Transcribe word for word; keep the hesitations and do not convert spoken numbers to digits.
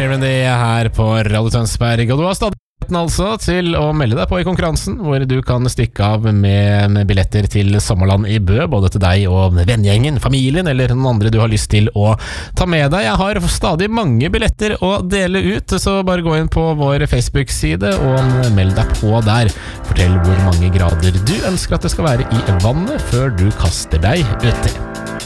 Serenity her på Radio Tønsberg, og du har stadig altså til å melde deg på i konkurransen, hvor du kan stikke av med, med billetter til Sommerland i Bø, både til deg og vennegjengen, familien eller noen andre du har lyst til å ta med deg. Jeg har stadig mange billetter å dele ut, så bare gå inn på vår Facebook-side og meld deg på der. Fortell hvor mange grader du ønsker at det skal være i vannet før du kaster deg uti.